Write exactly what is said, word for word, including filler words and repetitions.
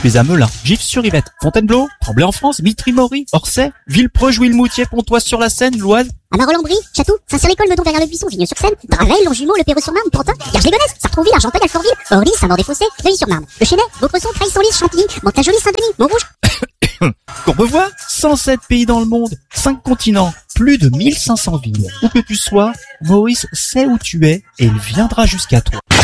tu es à Melun, Gif-sur-Yvette, Fontainebleau, Tremblay en France, Vitry-Mory, Orsay, Villepreux, Jouy-le-Moutier, Pontoise-sur-la-Seine, l'Oise. À Marolles-en-Brie, Château, Saint-Cyr-l'École, Meudon, Verrières-le-Buisson, Vigneux-sur-Seine, Draveil, Longjumeau, Le Perreux-sur-Marne, Pantin, Garges-les-Gonesse, Sartrouville, Argenteuil, Alfortville, Orly, Saint-Maur-des-Fossés, Neuilly-sur-Marne, Le Chesnay, Vaucresson, Creil-Senlis, Chantilly, Mantes-la-Jolie, Saint-Denis, Montrouge. Courbevoie, cent sept pays dans le monde, cinq continents, plus de mille cinq cents villes. Où que tu sois, Maurice sait où tu es et il viendra jusqu'à toi.